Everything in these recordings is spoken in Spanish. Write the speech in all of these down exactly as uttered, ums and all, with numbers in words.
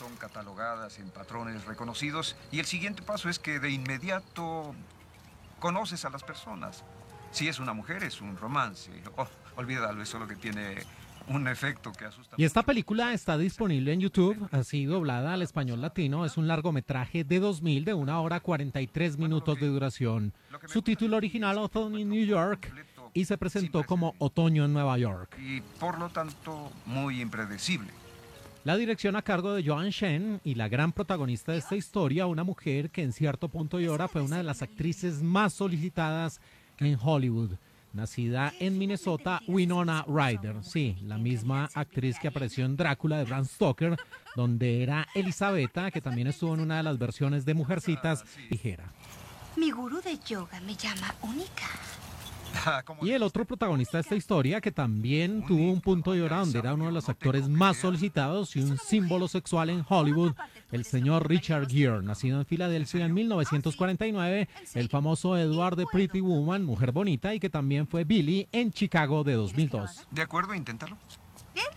son catalogadas en patrones reconocidos y el siguiente paso es que de inmediato conoces a las personas. Si es una mujer, es un romance. Oh, olvídalo, eso es lo que tiene un efecto que asusta. Y esta película está disponible en YouTube, así doblada al español latino. Es un largometraje de dos mil, de una hora cuarenta y tres minutos de duración. Su título original, Autumn in New York, y se presentó como Otoño en Nueva York. Y por lo tanto, muy impredecible. La dirección a cargo de Joan Shen y la gran protagonista de esta historia, una mujer que en cierto punto y hora fue una de las actrices más solicitadas en Hollywood. Nacida en Minnesota, Winona Ryder, sí, la misma actriz que apareció en Drácula de Bram Stoker, donde era Elisabetta, que también estuvo en una de las versiones de Mujercitas, ligera. Mi gurú de yoga me llama única. Y el otro protagonista de esta historia, que también tuvo un punto de hora donde era uno de los actores más solicitados y un símbolo sexual en Hollywood, el señor Richard Gere, nacido en Filadelfia en mil novecientos cuarenta y nueve, el famoso Edward de Pretty Woman, Mujer Bonita, y que también fue Billy en Chicago de dos mil dos. De acuerdo, inténtalo. Bien.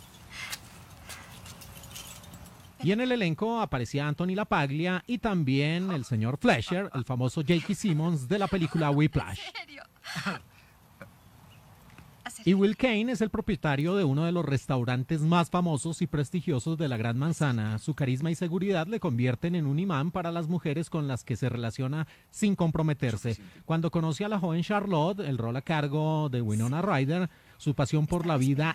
Y en el elenco aparecía Anthony LaPaglia y también el señor Fleischer, el famoso J K. Simmons de la película Whiplash. Y Will Kane es el propietario de uno de los restaurantes más famosos y prestigiosos de la Gran Manzana. Su carisma y seguridad le convierten en un imán para las mujeres con las que se relaciona sin comprometerse. Cuando conoce a la joven Charlotte, el rol a cargo de Winona Ryder, su pasión por la vida